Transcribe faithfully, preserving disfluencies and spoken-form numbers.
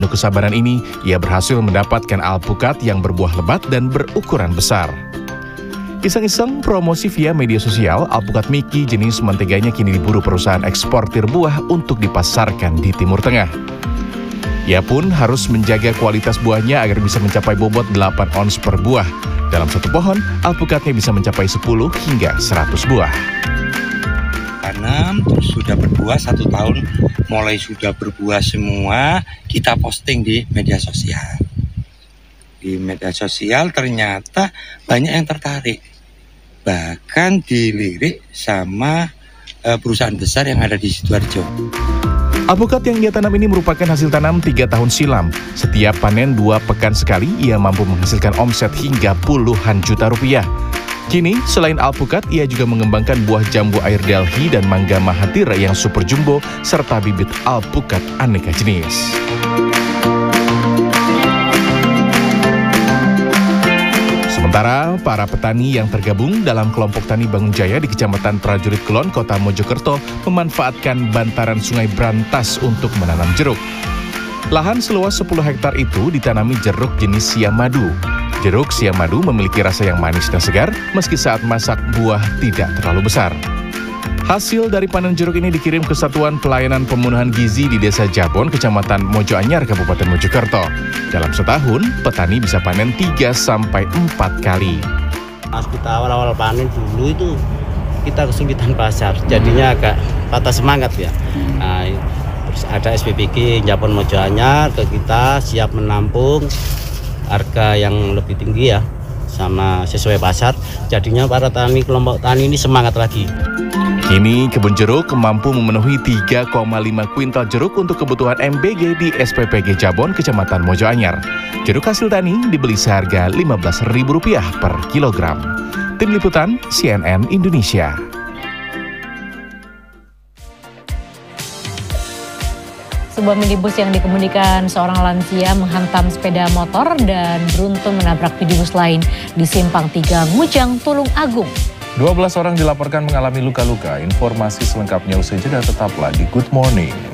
Penuh kesabaran ini, ia berhasil mendapatkan alpukat yang berbuah lebat dan berukuran besar. Iseng-iseng promosi via media sosial, alpukat Mickey jenis menteganya kini diburu perusahaan eksportir buah untuk dipasarkan di Timur Tengah. Ia pun harus menjaga kualitas buahnya agar bisa mencapai bobot delapan ons per buah. Dalam satu pohon, alpukatnya bisa mencapai sepuluh hingga seratus buah. Tanam, terus sudah berbuah satu tahun, mulai sudah berbuah semua, kita posting di media sosial. Di media sosial ternyata banyak yang tertarik. Bahkan dilirik sama uh, perusahaan besar yang ada di Sidoarjo. Alpukat yang ia tanam ini merupakan hasil tanam tiga tahun silam. Setiap panen dua pekan sekali, ia mampu menghasilkan omset hingga puluhan juta rupiah. Kini, selain alpukat, ia juga mengembangkan buah jambu air Delhi dan mangga mahathir yang super jumbo, serta bibit alpukat aneka jenis. Sementara para petani yang tergabung dalam kelompok Tani Bangun Jaya di Kecamatan Prajurit Kulon, Kota Mojokerto memanfaatkan bantaran Sungai Brantas untuk menanam jeruk. Lahan seluas sepuluh hektar itu ditanami jeruk jenis siam madu. Jeruk siam madu memiliki rasa yang manis dan segar meski saat masak buah tidak terlalu besar. Hasil dari panen jeruk ini dikirim ke Satuan Pelayanan Pemenuhan Gizi di Desa Jabon, Kecamatan Mojo Anyar, Kabupaten Mojokerto. Dalam setahun, petani bisa panen tiga sampai empat kali. Pas kita awal-awal panen dulu itu, kita kesulitan pasar, jadinya agak patah semangat ya. Nah, terus ada S P P G Jabon Mojo Anyar ke kita, siap menampung harga yang lebih tinggi ya, sama sesuai pasar. Jadinya para tani, kelompok tani ini semangat lagi. Kini kebun jeruk mampu memenuhi tiga koma lima kuintal jeruk untuk kebutuhan M B G di S P P G Jabon, Kecamatan Mojo Anyar. Jeruk hasil tani dibeli seharga lima belas ribu rupiah per kilogram. Tim Liputan C N N Indonesia. Sebuah minibus yang dikemudikan seorang lansia menghantam sepeda motor dan beruntun menabrak minibus lain di Simpang tiga Ngujang, Tulung Agung. dua belas orang dilaporkan mengalami luka-luka. Informasi selengkapnya usai jeda, tetaplah di Good Morning.